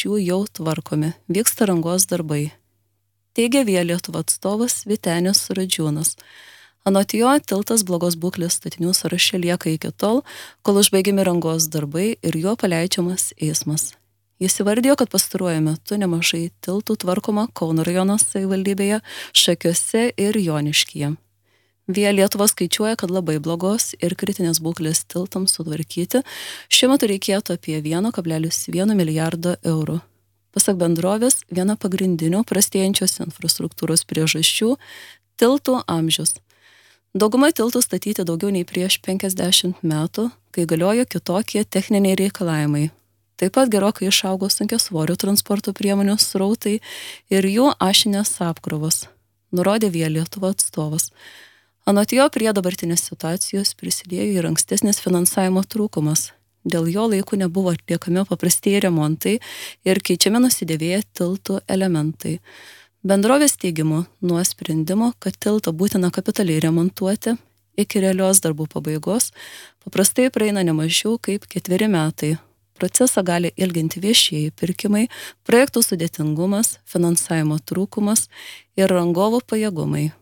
jų jau tvarkomi, vyksta rangos darbai. Teigia Via Lietuva atstovas Vytenis Radžiūnas. Anot jo, tiltas blogos būklės statinių sąraše lieka iki tol, kol užbaigiami rangos darbai ir juo paleidžiamas eismas. Jis įvardijo, kad pastaruoju metu nemažai tiltų tvarkoma Kauno rajono savivaldybėje, Šakiuose ir Joniškyje. Via Lietuva skaičiuoja, kad labai blogos ir kritinės būklės tiltams sutvarkyti šiuo metu reikėtų apie 1,1 milijardo eurų. Pasak bendrovės, viena pagrindinių prastėjančios infrastruktūros priežasčių – tiltų amžius. Dauguma tiltų statyti daugiau nei prieš 50 metų, kai galiojo kitokie techniniai reikalavimai. Taip pat gerokai išaugo sunkiasvorių transporto priemonių srautai ir jų ašinės apkrovos, nurodė Via Lietuva atstovas. Anot jo, prie dabartinės situacijos prisidėjo ir ankstesnis finansavimo trūkumas. Dėl jo laiku nebuvo atliekami paprastieji remontai ir keičiami nusidėvėję tiltų elementai. Bendrovės teigimu, nuo sprendimo, kad tiltą būtina kapitaliai remontuoti, iki realios darbų pabaigos paprastai praeina nemažiau kaip 4 metai. Procesą gali ilginti viešieji pirkimai, projektų sudėtingumas, finansavimo trūkumas ir rangovo pajėgumai.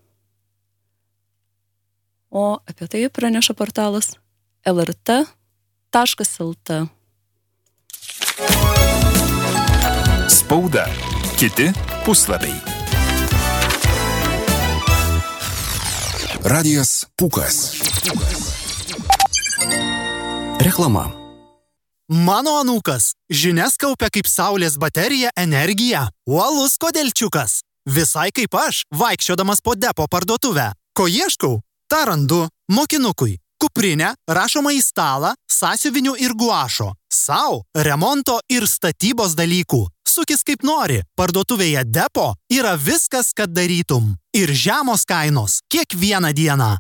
O apie tai praneša portalas lrt.lt. Spauda. Kiti puslapiai. Radijas Pūkas. Reklama. Mano anūkas žinias kaupia kaip saulės baterija energiją. Uolus kodėlčiukas. Visai kaip aš, vaikščiodamas po depo parduotuvę. Ko ieškau? Ta randu. Mokinukui. Kuprinę, rašomą į stalą, sąsiuvinių ir guašo. Sau, remonto ir statybos dalykų. Sukis kaip nori. Parduotuvėje depo yra viskas, kad darytum. Ir žemos kainos kiekvieną dieną.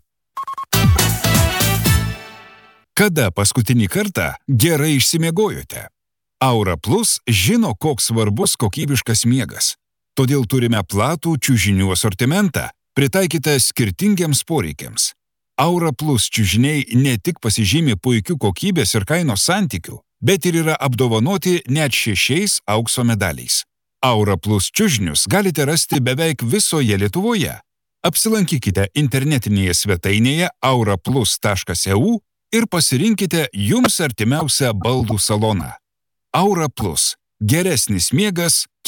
Kada paskutinį kartą gerai išsimiegojote? Aura Plus žino, koks svarbus kokybiškas miegas. Todėl turime platų čiužinių asortimentą, pritaikytą skirtingiems poreikiams. Aura Plus čiužiniai ne tik pasižymi puikių kokybės ir kainos santykių, bet ir yra apdovanoti net 6 aukso medaliais. Aura Plus čiužinius galite rasti beveik visoje Lietuvoje. Apsilankykite internetinėje svetainėje auraplus.eu ir pasirinkite jums artimiausią baldų saloną. Aura Plus. Geresnis miegas